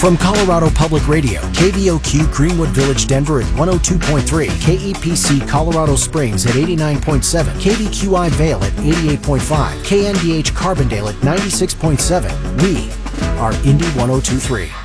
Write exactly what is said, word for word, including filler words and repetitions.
From Colorado Public Radio, K V O Q Greenwood Village, Denver at one oh two point three, K E P C Colorado Springs at eighty-nine point seven, K V Q I Vail at eighty-eight point five, K N D H Carbondale at ninety-six point seven. We are Indy one oh two point three.